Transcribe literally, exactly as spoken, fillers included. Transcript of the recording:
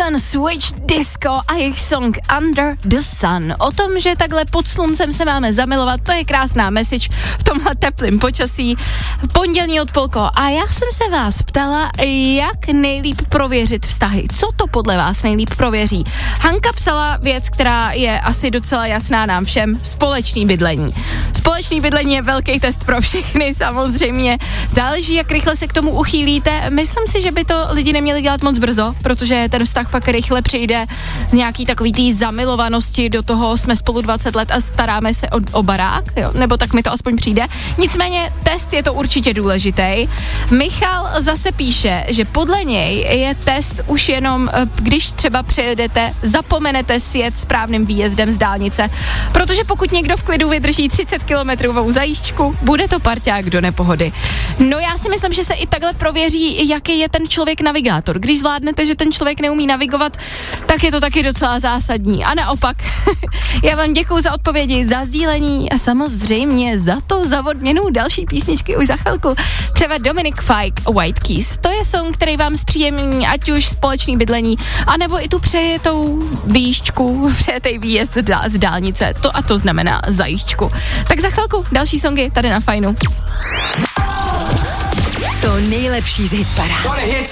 Sun Switch Disco a jejich song Under the Sun. O tom, že takhle pod sluncem se máme zamilovat, to je krásná message v tomhle teplém počasí. Pondělní odpolko. A já jsem se vás ptala, jak nejlíp prověřit vztahy. Co to podle vás nejlíp prověří? Hanka psala věc, která je asi docela jasná nám všem. Společný bydlení. Společný bydlení je velký test pro všechny, samozřejmě. Záleží, jak rychle se k tomu uchýlíte. Myslím si, že by to lidi neměli dělat moc brzo, protože ten vztah pak rychle přijde z nějaký takový tý zamilovanosti do toho, jsme spolu dvacet let a staráme se o, o barák, jo? Nebo tak mi to aspoň přijde. Nicméně test je to určitě důležitý. Michal zase píše, že podle něj je test už jenom, když třeba přejedete, zapomenete si jet správným výjezdem z dálnice, protože pokud někdo v klidu vydrží třicet kilometrovou zajížďku, bude to parťák do nepohody. No já si myslím, že se i takhle prověří, jaký je ten člověk navigátor. Když zvládnete, že ten člověk neumí navigovat, tak je to taky docela zásadní. A naopak, já vám děkuju za odpovědi, za sdílení a samozřejmě za to, za odměnu další písničky už za chvilku. Třeba Dominic Fike, White Keys. To je song, který vám zpříjemní, ať už společný bydlení, anebo i tu přejetou výšťku, přejetej výjezd z dálnice. To a to znamená zajížďku. Tak za chvilku další songy tady na Fajnu. To nejlepší z hitparád.